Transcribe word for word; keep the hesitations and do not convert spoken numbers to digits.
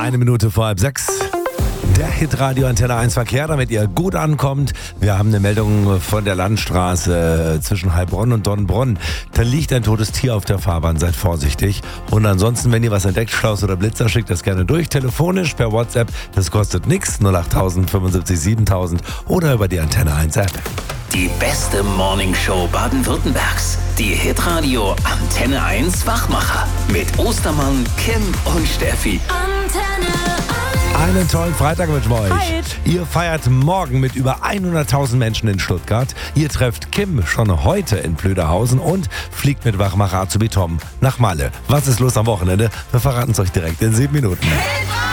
Eine Minute vor halb sechs. Der Hitradio Antenne eins Verkehr, damit ihr gut ankommt. Wir haben eine Meldung von der Landstraße zwischen Heilbronn und Dornbronn. Da liegt ein totes Tier auf der Fahrbahn, seid vorsichtig. Und ansonsten, wenn ihr was entdeckt, Schlaus oder Blitzer, schickt das gerne durch. Telefonisch, per WhatsApp, das kostet nichts. null acht null fünfundsiebzig siebentausend oder über die Antenne eins App. Die beste Morningshow Baden-Württembergs. Die Hitradio Antenne eins Wachmacher. Mit Ostermann, Kim und Steffi. Antenne eins. Einen tollen Freitag wünschen wir euch. Hi. Ihr feiert morgen mit über hunderttausend Menschen in Stuttgart. Ihr trefft Kim schon heute in Plöderhausen und fliegt mit Wachmacher Azubi Tom nach Malle. Was ist los am Wochenende? Wir verraten es euch direkt in sieben Minuten.